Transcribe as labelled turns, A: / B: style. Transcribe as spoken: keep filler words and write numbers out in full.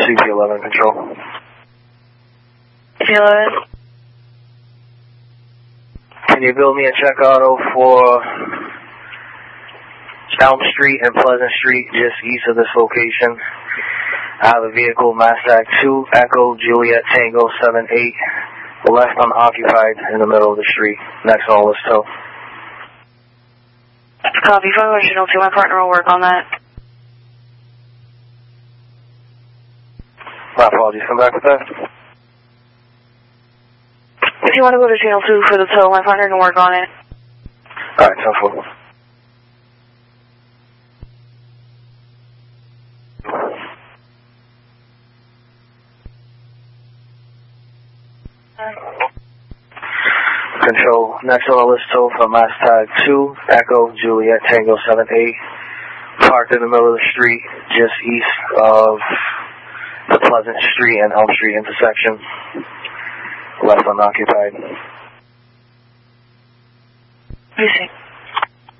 A: C P eleven control.
B: C P eleven.
A: Can you build me a check auto for Elm Street and Pleasant Street, just east of this location? I have a vehicle, Mustang two, Echo, Juliet, Tango, seven eight, left unoccupied in the middle of the street, next to all this tow.
B: Copy, five original two, my partner will work on that.
A: My apologies, come back with that.
B: If you want to go to channel two for the tow, my partner can work on it.
A: Alright, ten four. Control, next on the list tow for Mustang two, Echo, Juliet, Tango, seven eight, parked in the middle of the street, just east of the Pleasant Street and Elm Street intersection, left unoccupied.
B: You see.